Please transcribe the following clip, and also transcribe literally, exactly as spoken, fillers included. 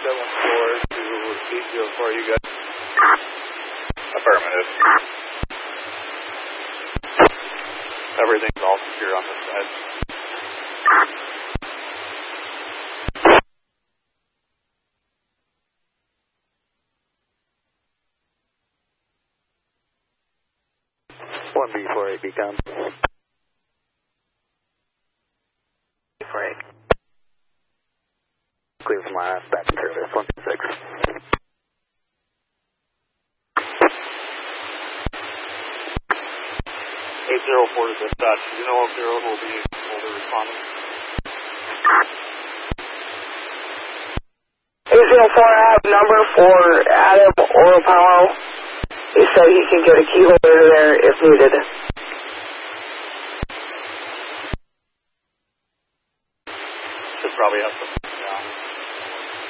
seven four to eight zero four, you guys? Affirmative. Everything's all secure on this side. one B four eight Beacon. four eight. Clear from line, back in service, one two six. eight zero four to dispatch. Do you know if Zero will be able to respond? eight zero four, I have number for Adam Oropalo. He said he can get a key holder there if needed. Should probably have some